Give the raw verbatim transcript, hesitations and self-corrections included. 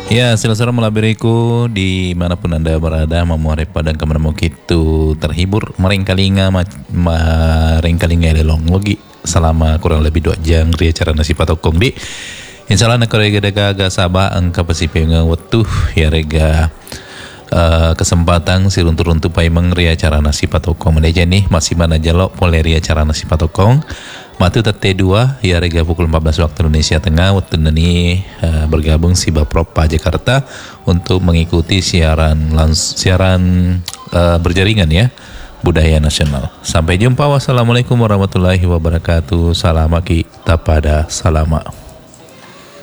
Ya, silakan melabiriku dimanapun anda berada, memuari padang kemenemu kitu terhibur, meringkalinga meringkalinga lelong logi selama kurang lebih dua jam ria cara nasi patokong di. Insyaallah nak rega daga sabah angka pasipinga wetuh ya rega uh, kesempatan si runtu-runtu paimeng ria cara nasi patokong meneja nih masih mana jalok pole ria cara nasi patokong. Matu T dua ya rega pukul empat belas waktu Indonesia Tengah waktu ini uh, bergabung si Bapropa Jakarta untuk mengikuti siaran lans siaran uh, berjaringan ya budaya nasional. Sampai jumpa, wassalamualaikum warahmatullahi wabarakatuh. Salam aki tapada salama.